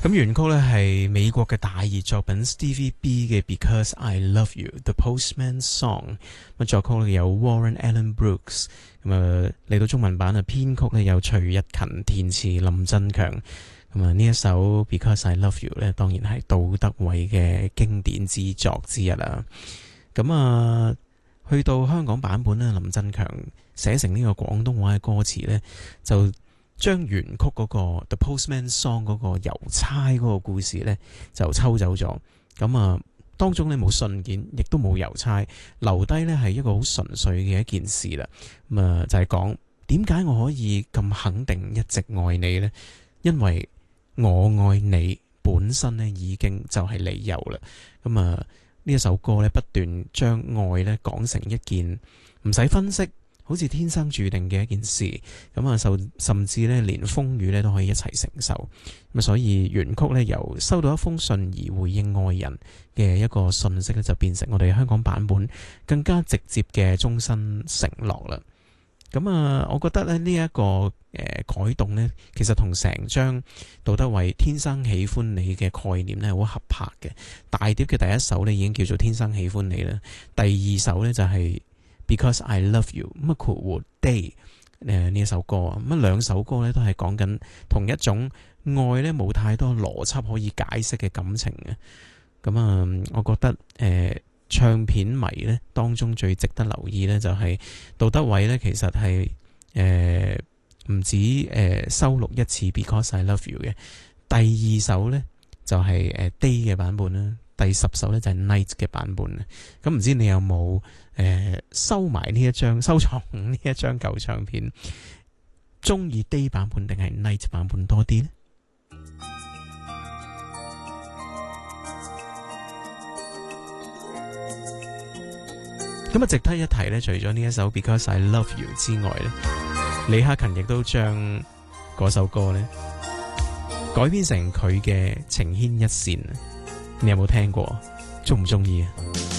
咁原曲呢係美國嘅大熱作品 Stevie B 嘅 Because I Love You，The Postman Song。咁作曲呢有 Warren Allen Brooks。咁嚟到中文版編曲呢有徐日勤，填詞林振強。咁呢一首 Because I Love You 呢，當然係杜德偉嘅經典之作之一啦。咁去到香港版本呢，林振強寫成呢個廣東話嘅歌詞呢，就將原曲嗰個 The Postman Song 嗰個郵差嗰個故事呢，就抽走咗。咁當中呢冇信件，亦都冇郵差，留低呢係一個好純粹嘅一件事啦。咁就係講點解我可以咁肯定一直愛你呢？因為我愛你本身呢已經就係理由啦。咁呢一首歌呢，不斷將愛呢講成一件唔使分析，好似天生注定嘅一件事。甚至呢連風雨呢都可以一齊承受。咁所以原曲呢由收到一封信而回應愛人嘅一個信息呢，就變成我哋香港版本更加直接嘅終身承諾啦。我覺得咧呢一個改動呢，其實同成張杜德偉天生喜歡你嘅概念呢好合拍嘅。大碟嘅第一首呢已經叫做天生喜歡你啦，第二首呢就係 Because I Love You。咁括弧 Day 呢一首歌兩首歌呢都係講緊同一種愛呢冇太多邏輯可以解釋嘅感情嘅。我覺得唱片迷呢當中最值得留意呢，就係杜德偉呢其實係唔止收錄一次 Because I Love You 嘅，第二首呢就係Day 嘅版本啦，第10首呢就係 Night 嘅版本啦。咁唔知你有冇收埋呢一張收藏呢一張舊唱片，中意 Day 版本定係 Night 版本多啲呢？咁值得一提呢，除咗呢一首 Because I Love You 之外呢，李克勤亦都將嗰首歌呢改編成佢嘅情牽一線。你有冇聽過？中唔中意啊？